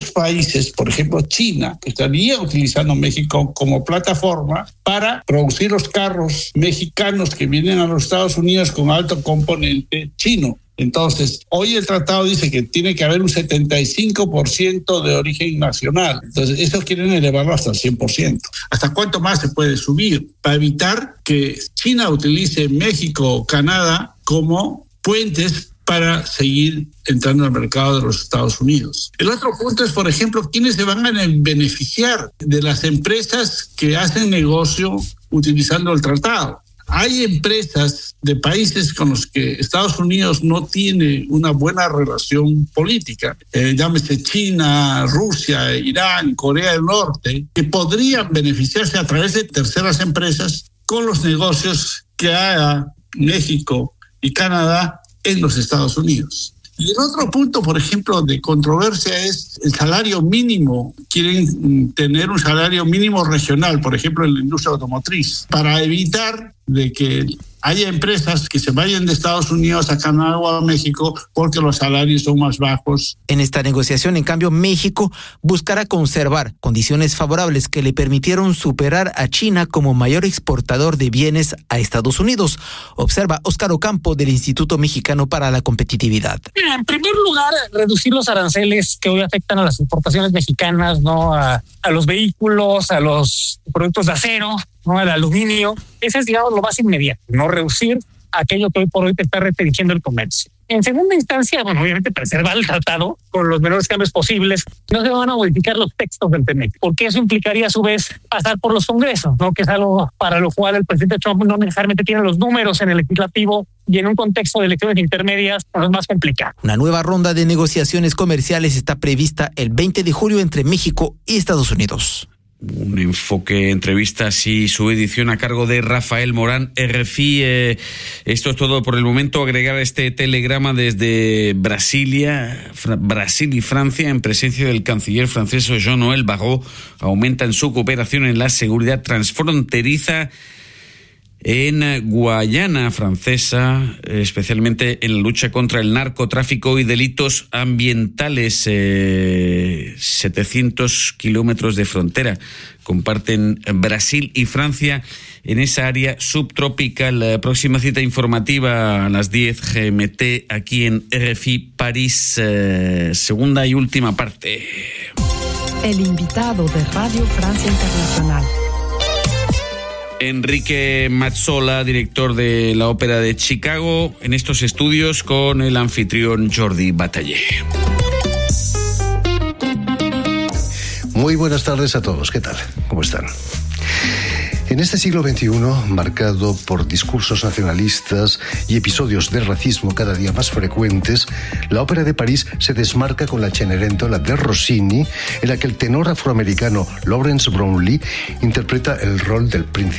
otros países, por ejemplo China, que estaría utilizando México como plataforma para producir los carros mexicanos que vienen a los Estados Unidos con alto componente chino. Entonces, hoy el tratado dice que tiene que haber un 75% de origen nacional. Entonces, eso quieren elevarlo hasta el 100%. ¿Hasta cuánto más se puede subir? Para evitar que China utilice México o Canadá como puentes para seguir entrando al mercado de los Estados Unidos. El otro punto es, por ejemplo, quiénes se van a beneficiar de las empresas que hacen negocio utilizando el tratado. Hay empresas de países con los que Estados Unidos no tiene una buena relación política, llámese China, Rusia, Irán, Corea del Norte, que podrían beneficiarse a través de terceras empresas con los negocios que haga México y Canadá en los Estados Unidos. Y el otro punto, por ejemplo, de controversia es el salario mínimo. Quieren tener un salario mínimo regional, por ejemplo, en la industria automotriz, para evitar de que haya empresas que se vayan de Estados Unidos a Canadá o a México porque los salarios son más bajos. En esta negociación, en cambio, México buscará conservar condiciones favorables que le permitieron superar a China como mayor exportador de bienes a Estados Unidos. Observa Óscar Ocampo del Instituto Mexicano para la Competitividad. En primer lugar, reducir los aranceles que hoy afectan a las importaciones mexicanas, ¿no? A los vehículos, a los productos de acero, ¿no? Al aluminio. Ese es, digamos, lo más inmediato, no reducir aquello que hoy por hoy te está restringiendo el comercio. En segunda instancia, bueno, obviamente preservar el tratado con los menores cambios posibles. No se van a modificar los textos del TEMEC, porque eso implicaría a su vez pasar por los congresos, ¿no? Que es algo para lo cual el presidente Trump no necesariamente tiene los números en el legislativo, y en un contexto de elecciones intermedias pues es más complicado. Una nueva ronda de negociaciones comerciales está prevista el 20 de julio entre México y Estados Unidos. Un enfoque, entrevistas y su edición a cargo de Rafael Morán, RFI. Esto es todo por el momento. Agregar este telegrama desde Brasil y Francia, en presencia del canciller francés Jean-Noël Barrot, aumentan su cooperación en la seguridad transfronteriza en Guayana Francesa, especialmente en la lucha contra el narcotráfico y delitos ambientales. 700 kilómetros de frontera comparten Brasil y Francia en esa área subtropical. La próxima cita informativa a las 10 GMT aquí en RFI París, segunda y última parte. El invitado de Radio Francia Internacional. Enrique Mazzola, director de la Ópera de Chicago, en estos estudios con el anfitrión Jordi Batallé. Muy buenas tardes a todos. ¿Qué tal? ¿Cómo están? En este siglo XXI, marcado por discursos nacionalistas y episodios de racismo cada día más frecuentes, la Ópera de París se desmarca con la Cenerentola de Rossini, en la que el tenor afroamericano Lawrence Brownlee interpreta el rol del príncipe